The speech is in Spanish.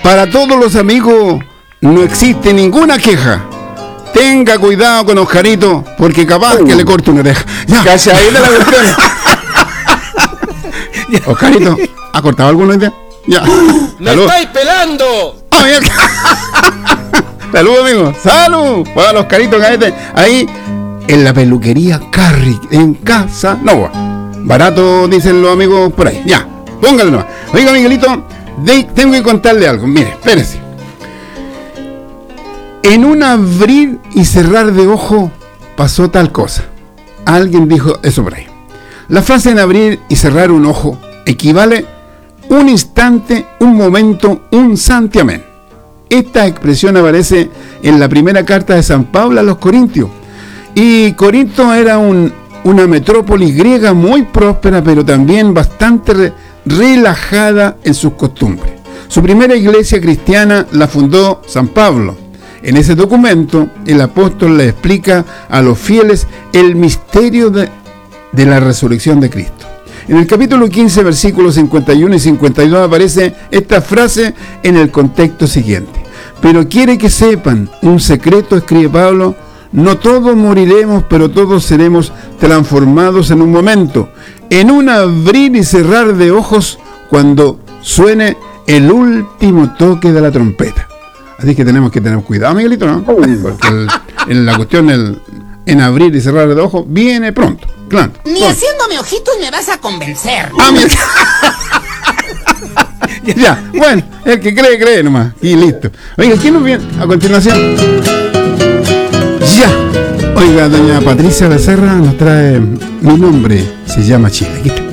Para todos los amigos, no existe ninguna queja. Tenga cuidado con Oscarito, porque capaz que le corte una oreja. Ya. Calladita la cuestión. Oscarito, ¿ha cortado alguna idea? Ya. ¡Me Salud. estáis pelando! Oh, salud, amigo. Salud. Para los Oscarito Caete. Ahí, en la peluquería Carrick, en Casa Nova. Barato, dicen los amigos por ahí. Ya, póngale nomás. Oiga, Miguelito, tengo que contarle algo. Mire, espérese. En un abrir y cerrar de ojo pasó tal cosa. Alguien dijo eso por ahí. La frase en abrir y cerrar un ojo equivale un instante, un momento, un santiamén. Esta expresión aparece en la primera carta de San Pablo a los Corintios. Y Corinto era una metrópolis griega muy próspera, pero también bastante relajada en sus costumbres. Su primera iglesia cristiana la fundó San Pablo. En ese documento, el apóstol le explica a los fieles el misterio de la resurrección de Cristo. En el capítulo 15, versículos 51 y 52 aparece esta frase en el contexto siguiente. Pero quiere que sepan un secreto, escribe Pablo, no todos moriremos, pero todos seremos transformados en un momento, en un abrir y cerrar de ojos cuando suene el último toque de la trompeta. Así que tenemos que tener cuidado, Miguelito, ¿no? Porque en la cuestión, en abrir y cerrar de ojos, viene pronto. Claro. Ni haciéndome ojitos me vas a convencer. Ya, bueno, el que cree nomás. Y listo. Oiga, ¿quién nos viene a continuación? Ya. Oiga, doña Patricia Becerra nos trae Mi nombre se llama Chile. Aquí está.